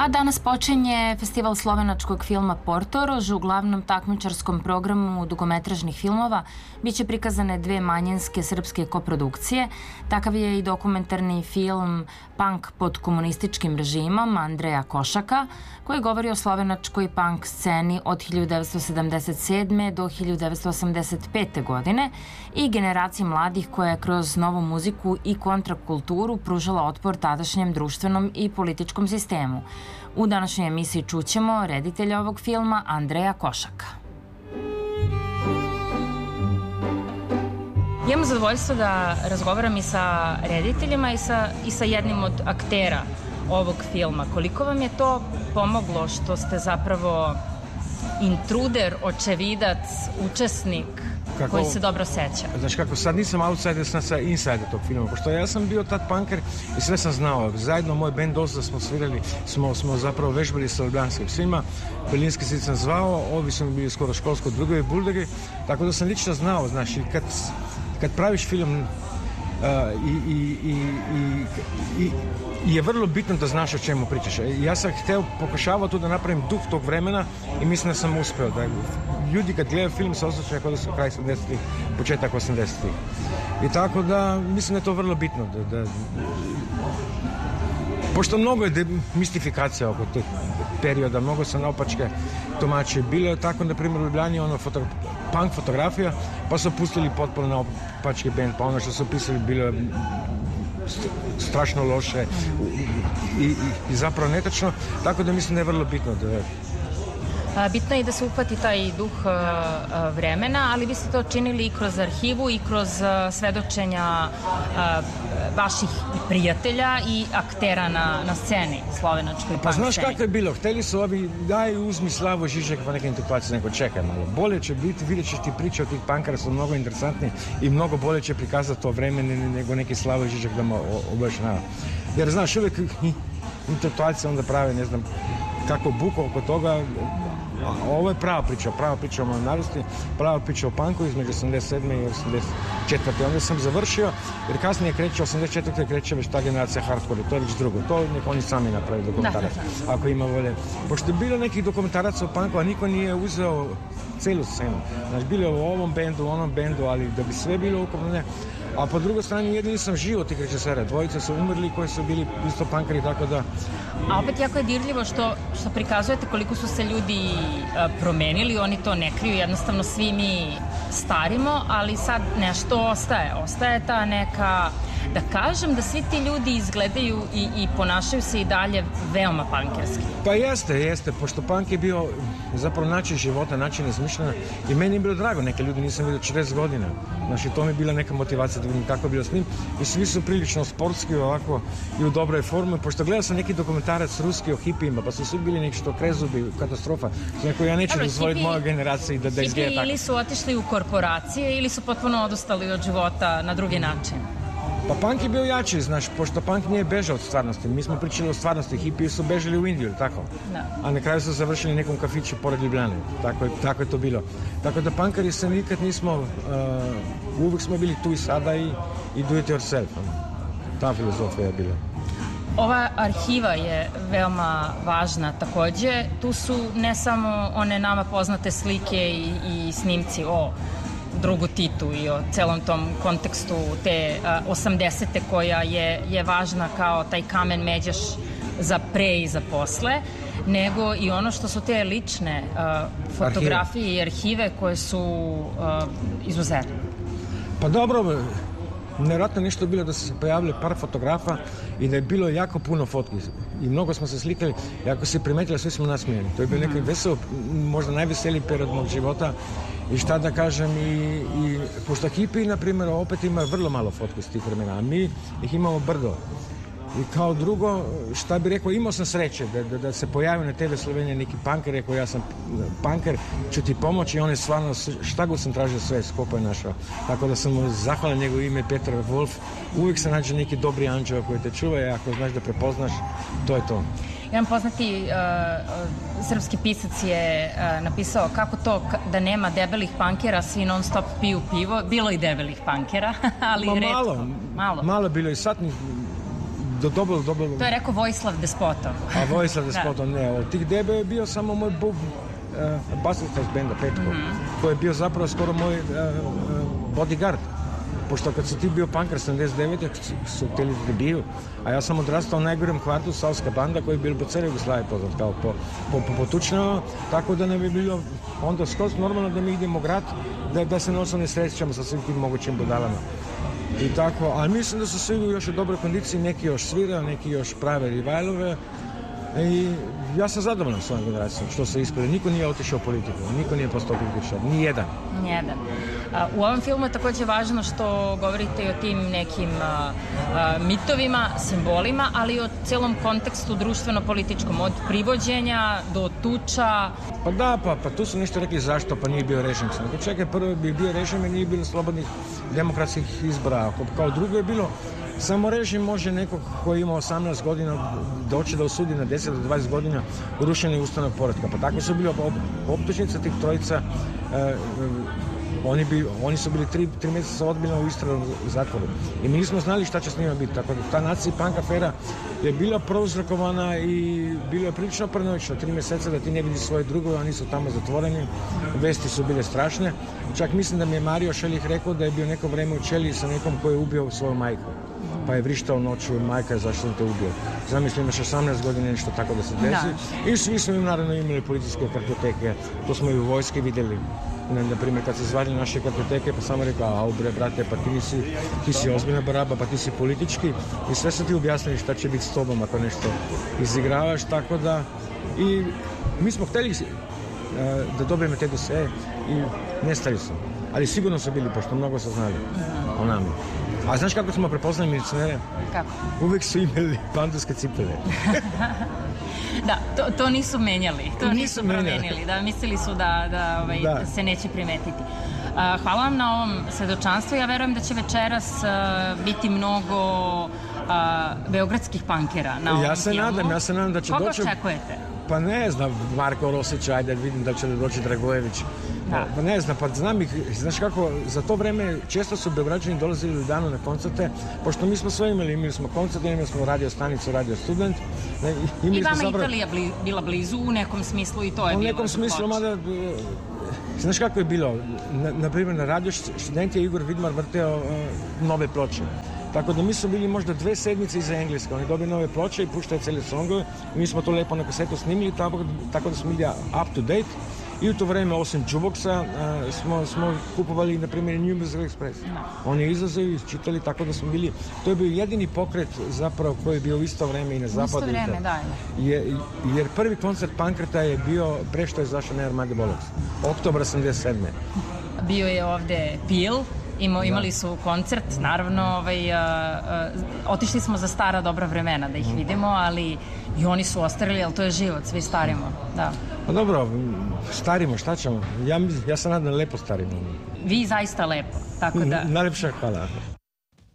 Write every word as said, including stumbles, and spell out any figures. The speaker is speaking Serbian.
A danas počinje festival slovenačkog filma Portorož. U glavnom takmičarskom programu dugometražnih filmova biće prikazane dve manjinske srpske koprodukcije. Takav je i dokumentarni film Punk pod komunističkim režimom Andreja Košaka, koji govori o slovenačkoj punk sceni od hiljadu devetsto sedamdeset sedme. do hiljadu devetsto osamdeset pete. godine i generaciji mladih koja je kroz novu muziku i kontrakulturu pružala otpor tadašnjem društvenom i političkom sistemu. U današnjoj emisiji čućemo reditelja ovog filma Andreja Košaka. Imam zadovoljstvo da razgovaram i sa rediteljima i sa, i sa jednim od aktera ovog filma. Koliko vam je to pomoglo što ste zapravo intruder, očevidac, učesnik kako, koji se dobro seća? Znači kako, sad nisam outsider, sam sa insider tog filma, pošto ja sam bio tad punker i sve sam znao. Zajedno moj band dosta smo svirali, smo, smo zapravo vežbali sa ljubljanskim svima. Berlinski sit sam zvao, ovi su mi bili skoro školsko drugovi buldegi, tako da sam lično znao, znaš, i kad, kad praviš film Uh, i, i, i, i, i je vrlo bitno da znaš o čemu pričaš. Ja sam hteo, pokušavao tu da napravim duh tog vremena i mislim da sam uspeo. Da ljudi kad gledaju film se osjećaju kao da su kraj sedamdesetih, početak osamdesetih. I tako da mislim da je to vrlo bitno. Da, da, pošto mnogo je mistifikacija oko tih perioda, mnogo se naopačke tumači. Bilo je tako, na primjer, u Ljubljani ono foto, punk fotografija, pa su pustili potpuno naopački band, pa ono što su pisali bilo je strašno loše i, i, i zapravo netačno, tako da mislim da je vrlo bitno da je. Bitno je i da se uhvati taj duh vremena, ali vi ste to činili i kroz arhivu i kroz svedočenja vaših prijatelja i aktera na, na sceni slovenačkoj punk sceni. Pa znaš kako je bilo? Hteli su ovi, daj uzmi Slavo Žižek pa neke interplacije, neko čekaj malo. Bolje će biti, vidjet ćeš ti priče od tih punkara su mnogo interesantni i mnogo bolje će prikazati to vreme nego neki Slavo Žižek da mu objašnjava. Jer znaš, uvijek intelektualci onda prave, ne znam, kako buko oko toga. A ovo je prava priča, prava priča o mojoj mladosti, prava priča o punku između osamdeset sedme i osamdeset četvrte. Onda sam završio, jer kasnije kreće, osamdeset četvrte kreće već ta generacija hardcore, to je već drugo. To nek oni sami napravi dokumentarac, ako ima volje. Pošto je bilo nekih dokumentaraca o punku, a niko nije uzeo celu scenu. Znači, bilo je u ovom bendu, u onom bendu, ali da bi sve bilo ukupno ne. A po drugoj strani jedini sam živo tih režisera. Dvojica su umrli koji su bili isto punkari, tako da... A opet jako je dirljivo što, što prikazujete koliko su se ljudi a, promenili, oni to ne kriju, jednostavno svi mi starimo, ali sad nešto ostaje. Ostaje ta neka, da kažem da svi ti ljudi izgledaju i, i ponašaju se i dalje veoma punkerski. Pa jeste, jeste, pošto punk je bio zapravo način života, način razmišljanja i meni je bilo drago, neke ljudi nisam vidio četrdeset godina. Znači, to mi je bila neka motivacija da vidim kako je bilo s njim i svi su prilično sportski ovako i u dobroj formi, pošto gledao sam neki dokumentarac ruski o hipijima, pa su svi bili nešto krezubi, katastrofa. Neko, ja neću dozvoliti mojoj generaciji da, da izgleda tako. Hipi ili su otišli u korporacije ili su potpuno odustali od života na drugi način? Pa punk je bio jači, znaš, pošto punk nije bežao od stvarnosti. Mi smo pričali o stvarnosti, hipiji su bežali u Indiju, tako? Da. A na kraju su završili nekom kafiću pored Ljubljane. Tako je, tako je to bilo. Tako da punkari se nikad nismo, uh, uvijek smo bili tu i sada i, i do it yourself. Ta filozofija je bila. Ova arhiva je veoma važna takođe. Tu su ne samo one nama poznate slike i, i snimci o drugu Titu i o celom tom kontekstu te uh, osamdesete koja je, je važna kao taj kamen međaš za pre i za posle, nego i ono što su te lične uh, fotografije arhive. I arhive koje su uh, izuzetne. Pa dobro, nevjerojatno nešto je bilo da su se pojavili par fotografa i da je bilo jako puno fotki i mnogo smo se slikali i ako se primetili, svi smo nasmijeni. To je bio neki vesel, možda najveseliji period mog života i šta da kažem i, i pošto hipi, na primjer, opet ima vrlo malo fotki s tih vremena, a mi ih imamo brdo. I kao drugo, šta bi rekao, imao sam sreće da, da, da se pojavio na te ve Slovenije neki punker, rekao ja sam punker, ću ti pomoći i on je stvarno, šta god sam tražio sve, skopo je našao. Tako da sam mu zahvalan njegovo ime Petar Wolf, uvijek se nađe neki dobri anđeo koji te čuva i ako znaš da prepoznaš, to je to. Jedan poznati uh, srpski pisac je uh, napisao kako to da nema debelih punkera, svi non stop piju pivo, bilo i debelih punkera, ali Ma, retko. Malo, malo, malo bilo i sad do, dobro, dobro. To je rekao Vojislav Despotov. A Vojislav Despotov, ne. Od tih debe je bio samo moj bub, uh, basista iz benda Petko, mm-hmm. koji je bio zapravo skoro moj uh, uh, bodyguard. Pošto kad su ti bio punkar sedamdeset devete su htjeli da biju, a ja sam odrastao u najgorem kvartu Savska banda koji je bil po cijeli Jugoslaviji poznat kao po, po, po potučnjama, tako da ne bi bilo onda skroz normalno da mi idemo u grad, da, da se nosno ne srećamo sa svim tim mogućim budalama. I tako, ali mislim da su svi još u dobroj kondiciji, neki još svira, neki još prave rivajlove. I ja sam zadovoljan svojom generacijom što se ispred. Niko nije otišao u politiku, niko nije postao političar, ni jedan. Nijedan. U ovom filmu je takođe važno što govorite i o tim nekim a, a, mitovima, simbolima, ali i o celom kontekstu društveno-političkom, od privođenja do tuča. Pa da, pa, pa tu su nešto rekli zašto, pa nije bio režim. Nego čekaj, prvo bi bio režim i nije bilo slobodnih demokratskih izbora. Kao drugo je bilo, samo režim može nekog koji ima osamnaest godina doći da osudi na deset do dvadeset godina urušenje ustavnog poretka. Pa tako su bili optužnice tih trojica. E, oni, bi, oni su bili tri, tri mjeseca odbiljno u istražnom zatvoru. I mi nismo znali šta će s njima biti. Tako da ta nacija punk afera je bila prouzrokovana i bilo je prilično paranoično. Tri mjeseca da ti ne vidi svoje drugove, oni su tamo zatvoreni. Vesti su bile strašne. Čak mislim da mi je Mario Šelih rekao da je bio neko vreme u Čeliji sa nekom koji je ubio svoju majku. Pa je vrištao noću, majka je zašto sam te ubio. Zamislim, imaš osamnaest godina nešto tako da se desi. Da. I svi smo im naravno imali policijske kartoteke. To smo i u vojske vidjeli. Na primjer, kad se zvali naše kartoteke, pa samo rekao, au bre, brate, pa ti nisi, ti si ozbiljna baraba, pa ti si politički. I sve su ti objasnili šta će biti s tobom ako nešto izigravaš, tako da... I mi smo htjeli uh, da dobijemo te dosije i nestali su. Ali sigurno su bili, pošto mnogo su znali o nama. A znaš kako smo prepoznali milicionere? Kako? Uvijek su imali pandurske cipele. Da, to, to nisu menjali, to nisu, nisu promenili, da, mislili su da, da, ovaj, da. se neće primetiti. Uh, hvala vam na ovom svedočanstvu, ja verujem da će večeras uh, biti mnogo uh, beogradskih punkera na ovom ja se filmu. Nadam, ja se nadam da će Koga doći... Koga očekujete? Pa ne znam, Marko Rosić, ajde vidim da će da doći Dragojević. Da. Pa ne znam, pa znam ih, znaš kako, za to vreme često su Beograđani dolazili u Ljubljanu na koncerte, pošto mi smo sve imali, imali smo koncerte, imali smo radio stanicu, radio student. I vama zapravo... Italija bli, bila blizu u nekom smislu i to je u bilo. U nekom smislu, mada, znaš kako je bilo, na, na primjer na radio student je Igor Vidmar vrteo uh, nove ploče. Tako da mi su bili možda dve sedmice iza Engleska. Oni dobili nove ploče i puštaju cijele songove. Mi smo to lepo na kasetu snimili, tako, tako da smo bili up to date. I u to vreme, osim jukeboxa, uh, smo, smo kupovali, na primjer, New Musical Express. No. On je izlazio i čitali, tako da smo bili... To je bio jedini pokret zapravo koji je bio u isto vreme i na zapadu. U isto vreme, da. Je, jer prvi koncert Pankreta je bio pre što je zašao Never Mind the Bollocks. Oktobar osamdeset sedme. Bio je ovde Pil. Imo, imali su koncert, naravno, ovaj, a, a, otišli smo za stara dobra vremena da ih vidimo, ali i oni su ostarili, ali to je život, svi starimo, da. Pa dobro, starimo, šta ćemo? Ja, ja sam nadam lepo starimo. Vi zaista lepo, tako da... Najlepša hvala.